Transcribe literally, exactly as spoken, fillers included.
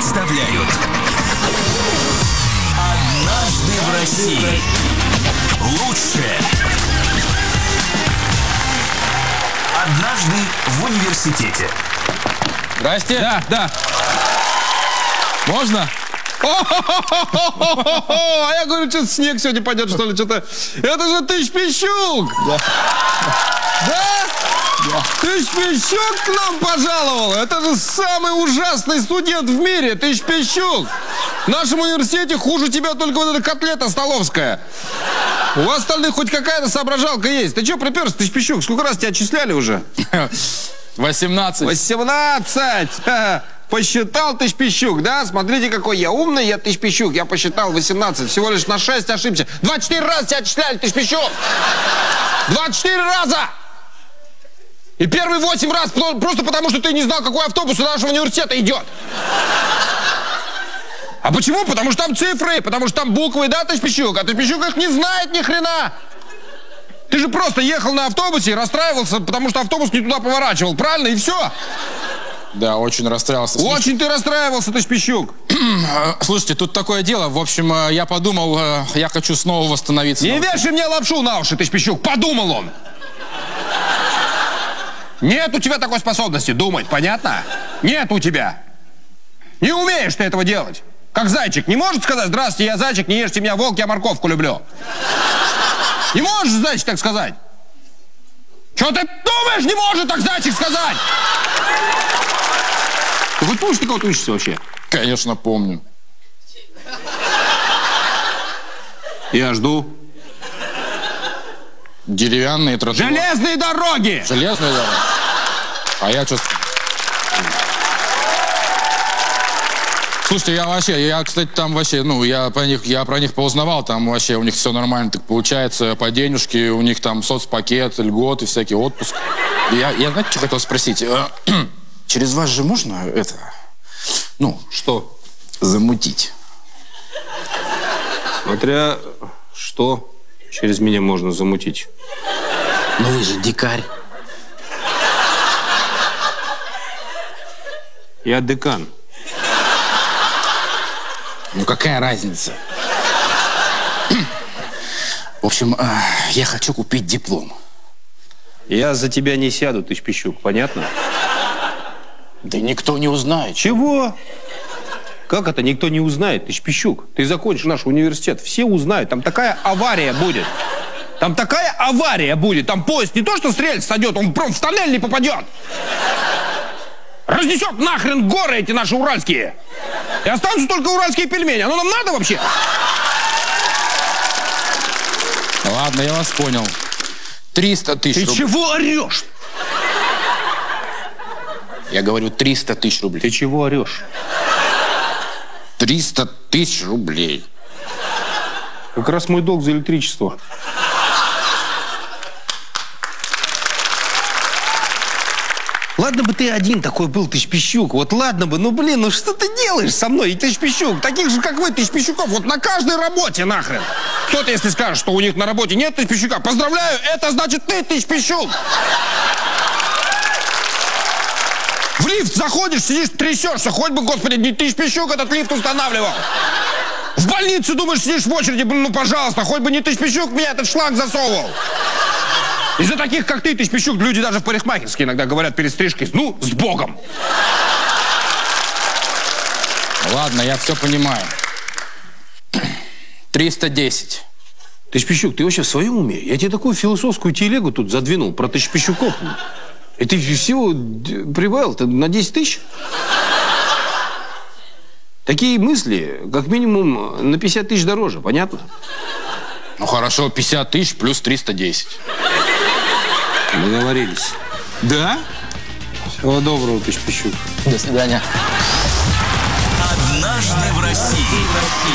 представляют «Однажды в России». Лучшее. Однажды в университете. Здрасте. Да, да. Можно? А я говорю, что снег сегодня пойдет, что ли, что-то. Это же Тыч-Пищук! Да. Да? Да. Тыч-Пищук к нам пожаловал! Это же самый ужасный студент в мире, Тыч-Пищук! В нашем университете хуже тебя только вот эта котлета столовская. У вас остальных хоть какая-то соображалка есть. Ты что приперся, Тыч-Пищук? Сколько раз тебя отчисляли уже? восемнадцать. восемнадцать! Посчитал Тыч-Пищук, да? Смотрите, какой я умный, я Тыч-Пищук. Я посчитал восемнадцать, всего лишь на шесть ошибся. двадцать четыре раза тебя отчисляли, Тыч-Пищук! двадцать четыре раза! И первые восемь раз просто потому, что ты не знал, какой автобус у нашего университета идет. А почему? Потому что там цифры, потому что там буквы, да, Тыч-Пищук? А Тыч-Пищук их не знает ни хрена. Ты же просто ехал на автобусе и расстраивался, потому что автобус не туда поворачивал, правильно? И все. Да, очень расстраивался. Очень ты расстраивался, Тыч-Пищук. Слушайте, тут такое дело. В общем, я подумал, я хочу снова восстановиться. Не вешай мне лапшу на уши, Тыч-Пищук. Подумал он. Нет у тебя такой способности думать, понятно? Нет у тебя. Не умеешь ты этого делать. Как зайчик не может сказать: здравствуйте, я зайчик, не ешьте меня, волк, я морковку люблю. Не можешь зайчик так сказать? Что ты думаешь, не может так зайчик сказать? Ты хоть помнишь, ты кого-то учишься вообще? Конечно, помню. Я жду. Деревянные тротуары. Железные дороги! Железные дороги. А я что... Слушайте, я вообще, я, кстати, там вообще, ну, я про них, я про них поузнавал, там вообще у них все нормально так получается, по денежке, у них там соцпакет, льготы, всякий отпуск. Я, я знаете, что хотел спросить? Через вас же можно это, ну, Что? замутить? Смотря что через меня можно замутить. Ну вы же дикарь. Я декан. Ну какая разница? В общем, я хочу купить диплом. Я за тебя не сяду, Тыч-Пищук, понятно? Да никто не узнает. Чего? Как это никто не узнает, Тыч-Пищук? Ты закончишь наш университет, все узнают. Там такая авария будет. Там такая авария будет. Там поезд не то что с рельс сойдет, он прям в тоннель не попадет. Разнесет нахрен горы эти наши уральские. И останутся только уральские пельмени. Оно нам надо вообще? Ладно, я вас понял. триста тысяч Ты рублей. чего орешь? Я говорю, триста тысяч рублей. Ты чего орешь? триста тысяч рублей. Как раз мой долг за электричество. Ладно бы ты один такой был, Тыч-Пищук. Вот ладно бы, ну блин, ну что ты делаешь со мной, Тыч-Пищук? Таких же, как вы, Тыч-Пищуков, вот на каждой работе нахрен. Кто-то, если скажет, что у них на работе нет Тыч-Пищука, поздравляю, это значит ты, Тыч-Пищук. В лифт заходишь, сидишь, трясешься, хоть бы, господи, не Тыч-Пищук этот лифт устанавливал. В больницу, думаешь, сидишь в очереди, ну пожалуйста, хоть бы не Тыч-Пищук меня этот шланг засовывал. Из-за таких, как ты, Тыч-Пищук, люди даже в парикмахерской иногда говорят перед стрижкой: ну, с Богом. Ладно, я все понимаю. триста десять. Тыч-Пищук, ты вообще в своем уме? Я тебе такую философскую телегу тут задвинул про Тыч-Пищуков. И ты всего прибавил на десять тысяч? Такие мысли, как минимум, на пятьдесят тысяч дороже, понятно? Ну хорошо, пятьдесят тысяч плюс триста десять. Договорились. Да? Всего доброго, Тыч-Пищук. До свидания. «Однажды в России».